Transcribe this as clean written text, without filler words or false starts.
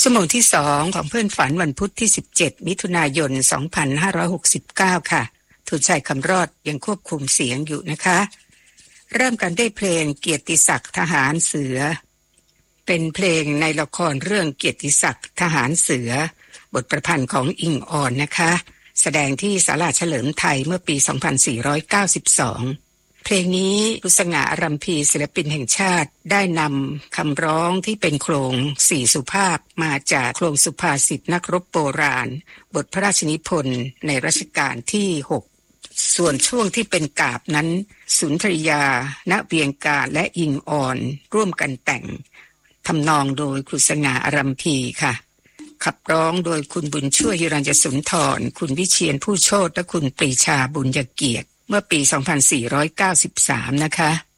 ชั่วโมงที่2ของเพื่อนฝันวันพุธที่17มิถุนายน2569ค่ะทุนชัยคำรอดยังควบคุมเสียงอยู่นะคะเริ่มกันด้วยเพลงเกียรติศักดิ์ทหารเสือเป็นเพลงในละครเรื่องเกียรติศักดิ์ทหารเสือบทประพันธ์ของอิงออนนะคะแสดงที่ศาลาเฉลิมไทยเมื่อปี2492เพลงนี้คุณสง่าอรัมพีศิลปินแห่งชาติได้นำคำร้องที่เป็นโครงสี่สุภาพมาจากโครงสุภาษิตนักรบโบราณบทพระราชนิพนธ์ในรัชกาลที่6ส่วนช่วงที่เป็นกาบนั้นสุนทรียาณเวียงการและอิงออนร่วมกันแต่งทำนองโดยคุณสง่าอรัมพีค่ะขับร้องโดยคุณบุญช่วยฮิรัญสุนทรคุณวิเชียรผู้โชติและคุณปรีชาบุญยเกียรติเมื่อปี2493นะคะ